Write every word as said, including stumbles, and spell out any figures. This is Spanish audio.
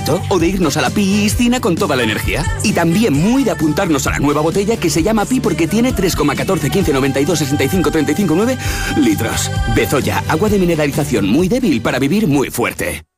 rato o de irnos a la piscina con toda la energía. Y también muy de apuntarnos a la nueva botella que se llama Pi porque tiene tres coma catorce, quince, noventa y dos, sesenta y cinco, treinta y cinco, nueve litros. Bezoya, agua de mineralización muy débil para vivir muy fuerte.